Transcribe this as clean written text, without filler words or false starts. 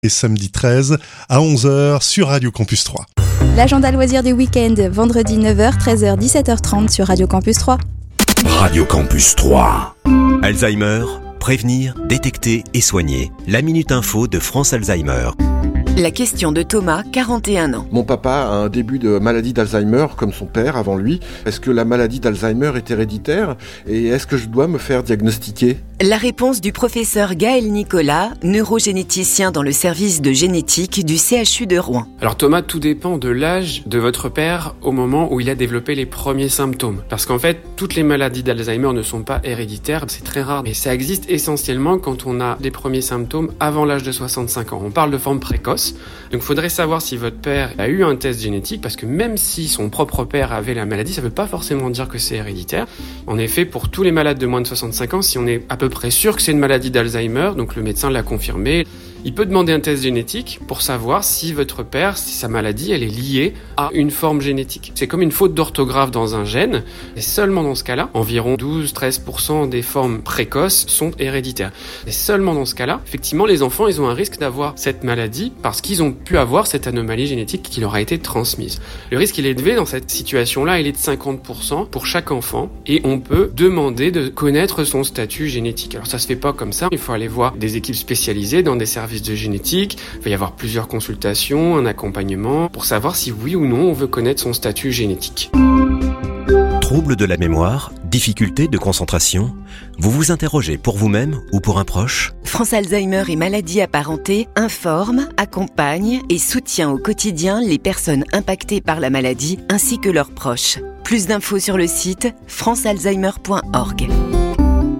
et samedi 13 à 11h sur Radio Campus 3. L'agenda loisirs du week-end, vendredi 9h, 13h, 17h30 sur Radio Campus 3. Radio Campus 3. Alzheimer, prévenir, détecter et soigner. La Minute Info de France Alzheimer. La question de Thomas, 41 ans. Mon papa a un début de maladie d'Alzheimer comme son père avant lui. Est-ce que la maladie d'Alzheimer est héréditaire et est-ce que je dois me faire diagnostiquer ? La réponse du professeur Gaël Nicolas, neurogénéticien dans le service de génétique du CHU de Rouen. Alors Thomas, tout dépend de l'âge de votre père au moment où il a développé les premiers symptômes. Parce qu'en fait, toutes les maladies d'Alzheimer ne sont pas héréditaires, c'est très rare. Mais ça existe essentiellement quand on a les premiers symptômes avant l'âge de 65 ans. On parle de forme précoce. Donc il faudrait savoir si votre père a eu un test génétique, parce que même si son propre père avait la maladie, ça ne veut pas forcément dire que c'est héréditaire. En effet, pour tous les malades de moins de 65 ans, si on est à peu près sûr que c'est une maladie d'Alzheimer, donc le médecin l'a confirmé, il peut demander un test génétique pour savoir si votre père, si sa maladie, elle est liée à une forme génétique. C'est comme une faute d'orthographe dans un gène, et seulement dans ce cas-là, environ 12-13% des formes précoces sont héréditaires. Et seulement dans ce cas-là, effectivement, les enfants, ils ont un risque d'avoir cette maladie parce qu'ils ont pu avoir cette anomalie génétique qui leur a été transmise. Le risque, il est élevé dans cette situation-là, il est de 50% pour chaque enfant, et on peut demander de connaître son statut génétique. Alors ça se fait pas comme ça, il faut aller voir des équipes spécialisées dans des services de génétique, il va y avoir plusieurs consultations, un accompagnement, pour savoir si oui ou non on veut connaître son statut génétique. Troubles de la mémoire, difficultés de concentration, vous vous interrogez pour vous-même ou pour un proche ? France Alzheimer et maladies apparentées informe, accompagne et soutient au quotidien les personnes impactées par la maladie ainsi que leurs proches. Plus d'infos sur le site francealzheimer.org.